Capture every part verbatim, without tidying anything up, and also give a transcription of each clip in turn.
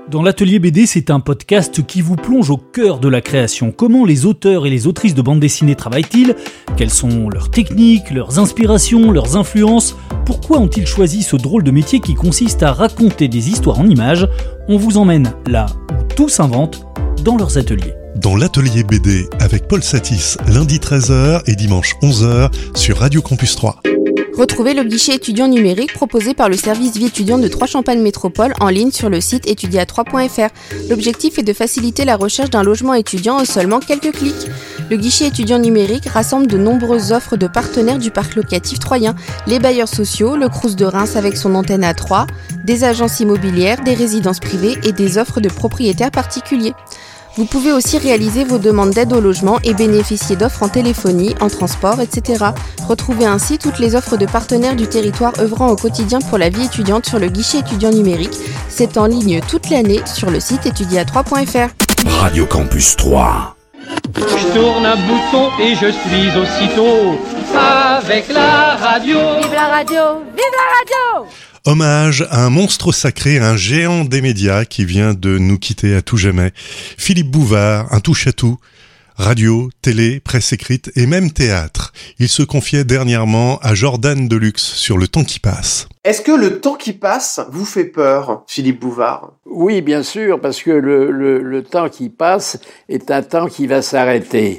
Dans l'Atelier B D, c'est un podcast qui vous plonge au cœur de la création. Comment les auteurs et les autrices de bande dessinée travaillent-ils ? Quelles sont leurs techniques, leurs inspirations, leurs influences ? Pourquoi ont-ils choisi ce drôle de métier qui consiste à raconter des histoires en images ? On vous emmène là où tout s'invente, dans leurs ateliers. Dans l'Atelier B D avec Paul Satis, lundi treize heures et dimanche onze heures sur Radio Campus trois. Retrouvez le guichet étudiant numérique proposé par le service vie étudiante de Troyes-Champagne Métropole en ligne sur le site étudia trois point f r. L'objectif est de faciliter la recherche d'un logement étudiant en seulement quelques clics. Le guichet étudiant numérique rassemble de nombreuses offres de partenaires du parc locatif troyen, les bailleurs sociaux, le Crous de Reims avec son antenne à Troyes, des agences immobilières, des résidences privées et des offres de propriétaires particuliers. Vous pouvez aussi réaliser vos demandes d'aide au logement et bénéficier d'offres en téléphonie, en transport, et cetera. Retrouvez ainsi toutes les offres de partenaires du territoire œuvrant au quotidien pour la vie étudiante sur le guichet étudiant numérique. C'est en ligne toute l'année sur le site étudia trois point f r. Radio Campus trois. Je tourne un bouton et je suis aussitôt avec la radio. Vive la radio, vive la radio! Hommage à un monstre sacré, un géant des médias qui vient de nous quitter à tout jamais. Philippe Bouvard, un touche-à-tout. Radio, télé, presse écrite et même théâtre. Il se confiait dernièrement à Jordan Deluxe sur Le Temps qui passe. Est-ce que Le Temps qui passe vous fait peur, Philippe Bouvard ? Oui, bien sûr, parce que le, le, le temps qui passe est un temps qui va s'arrêter.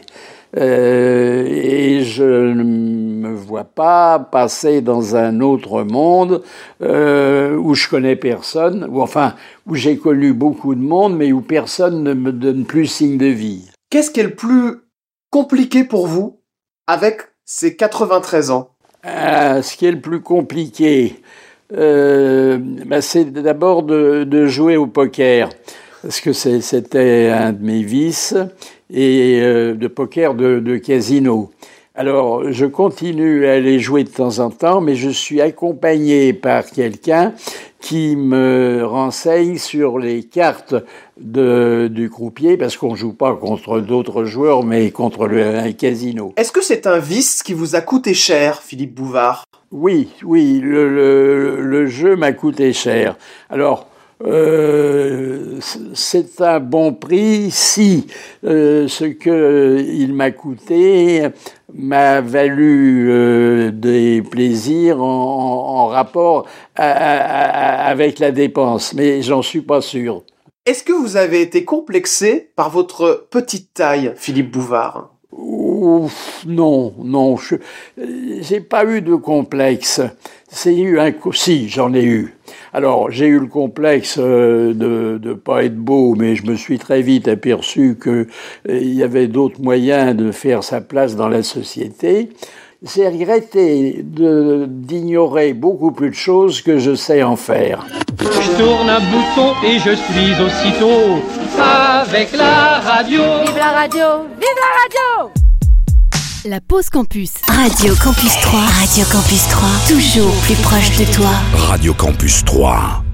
Euh, et je ne me vois pas passer dans un autre monde euh, où je connais personne, ou enfin, où j'ai connu beaucoup de monde, mais où personne ne me donne plus signe de vie. Qu'est-ce qui est le plus compliqué pour vous avec ces quatre-vingt-treize ans ? Ah, ce qui est le plus compliqué, euh, bah c'est d'abord de, de jouer au poker, parce que c'est, c'était un de mes vices, et euh, de poker de, de casino. Alors, je continue à aller jouer de temps en temps, mais je suis accompagné par quelqu'un qui me renseigne sur les cartes de, du croupier, parce qu'on joue pas contre d'autres joueurs, mais contre le, un casino. Est-ce que c'est un vice qui vous a coûté cher, Philippe Bouvard ? Oui, oui, le, le, le jeu m'a coûté cher. Alors, Euh, c'est un bon prix si euh, ce que il m'a coûté m'a valu euh, des plaisirs en, en rapport à, à, à, avec la dépense, mais j'en suis pas sûr. Est-ce que vous avez été complexé par votre petite taille, Philippe Bouvard ? Ouf, non, non, je, j'ai pas eu de complexe. C'est eu un, si, j'en ai eu. Alors, j'ai eu le complexe de de pas être beau, mais je me suis très vite aperçu que il y avait d'autres moyens de faire sa place dans la société. J'ai regretté de, d'ignorer beaucoup plus de choses que je sais en faire. Je tourne un bouton et je suis aussitôt avec la radio. Vive la radio, vive la radio! La pause campus. Radio Campus trois. Radio Campus trois. Toujours plus proche de toi. Radio Campus trois.